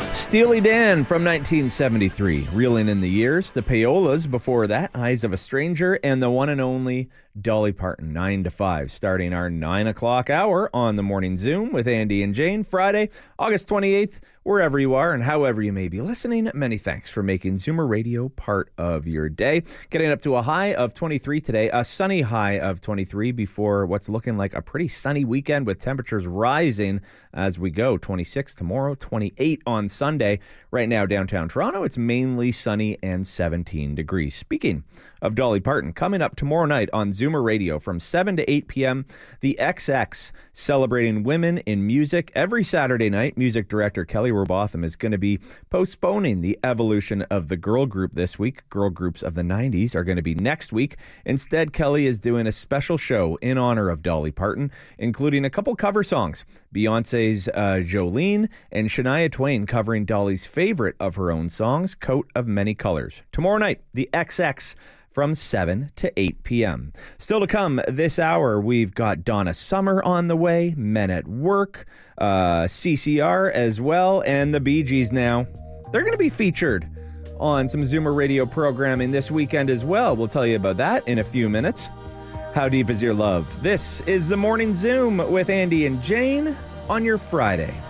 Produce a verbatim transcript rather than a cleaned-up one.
Steely Dan from nineteen seventy-three, reeling in the years. The Payolas before that, Eyes of a Stranger, and the one and only Dolly Parton, nine to five, starting our nine o'clock hour on the Morning Zoom with Andy and Jane, Friday, August twenty-eighth, wherever you are and however you may be listening. Many thanks for making Zoomer Radio part of your day. Getting up to a high of twenty-three today, a sunny high of twenty-three before what's looking like a pretty sunny weekend with temperatures rising as we go. twenty-six tomorrow, twenty-eight on Sunday. Right now, downtown Toronto, it's mainly sunny and seventeen degrees. Speaking of Dolly Parton, coming up tomorrow night on Zoomer Radio from seven to eight p.m., the X X celebrating women in music. Every Saturday night, music director Kelly Robotham is going to be postponing the evolution of the girl group this week. Girl groups of the nineties are going to be next week. Instead, Kelly is doing a special show in honor of Dolly Parton, including a couple cover songs. Beyonce's uh, Jolene and Shania Twain covering Dolly's favorite of her own songs, Coat of Many Colors. Tomorrow night, the X X from seven to eight p.m. Still to come this hour, we've got Donna Summer on the way, Men at Work, uh, C C R as well, and the Bee Gees now. They're going to be featured on some Zoomer Radio programming this weekend as well. We'll tell you about that in a few minutes. How deep is your love? This is the Morning Zoom with Andy and Jane on your Friday.